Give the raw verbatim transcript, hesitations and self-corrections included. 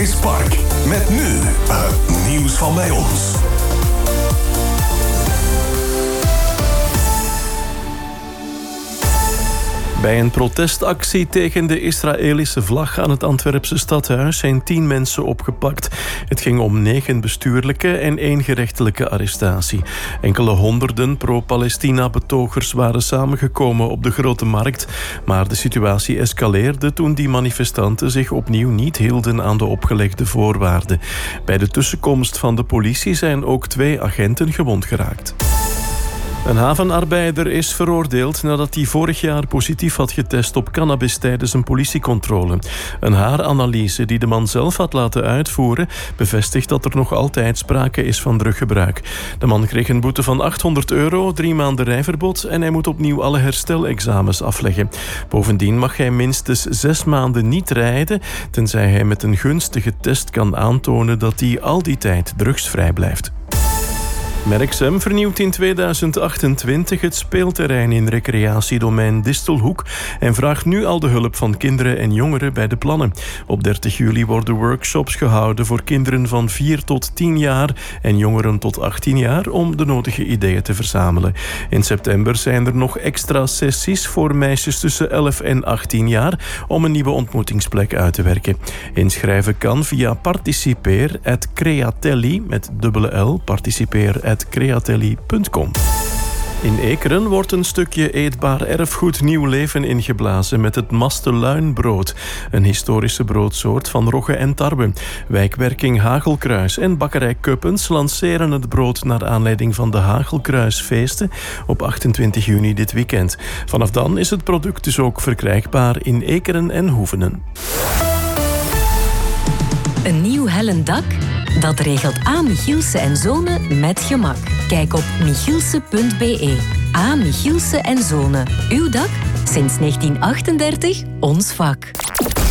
is Park. Met nu het nieuws van bij ons. Bij een protestactie tegen de Israëlische vlag aan het Antwerpse stadhuis zijn tien mensen opgepakt. Het ging om negen bestuurlijke en één gerechtelijke arrestatie. Enkele honderden pro-Palestina-betogers waren samengekomen op de Grote Markt. Maar de situatie escaleerde toen die manifestanten zich opnieuw niet hielden aan de opgelegde voorwaarden. Bij de tussenkomst van de politie zijn ook twee agenten gewond geraakt. Een havenarbeider is veroordeeld nadat hij vorig jaar positief had getest op cannabis tijdens een politiecontrole. Een haaranalyse die de man zelf had laten uitvoeren bevestigt dat er nog altijd sprake is van druggebruik. De man kreeg een boete van achthonderd euro, drie maanden rijverbod en hij moet opnieuw alle herstelexamens afleggen. Bovendien mag hij minstens zes maanden niet rijden, tenzij hij met een gunstige test kan aantonen dat hij al die tijd drugsvrij blijft. Merksem vernieuwt in tweeduizend achtentwintig het speelterrein in recreatiedomein Distelhoek en vraagt nu al de hulp van kinderen en jongeren bij de plannen. Op dertig juli worden workshops gehouden voor kinderen van vier tot tien jaar en jongeren tot achttien jaar om de nodige ideeën te verzamelen. In september zijn er nog extra sessies voor meisjes tussen elf en achttien jaar om een nieuwe ontmoetingsplek uit te werken. Inschrijven kan via participeer at createlli met dubbele L, participeer at createlli punt com. In Ekeren wordt een stukje eetbaar erfgoed nieuw leven ingeblazen met het Masteluinbrood, een historische broodsoort van rogge en tarwe. Wijkwerking Hagelkruis en bakkerij Kuppens lanceren het brood naar aanleiding van de Hagelkruisfeesten op achtentwintig juni dit weekend. Vanaf dan is het product dus ook verkrijgbaar in Ekeren en Hoevenen. Een nieuw hellend dak? Dat regelt A. Michielsen en Zonen met gemak. Kijk op michielsen punt b e. A. Michielsen en Zonen. Uw dak? Sinds negentien achtendertig ons vak.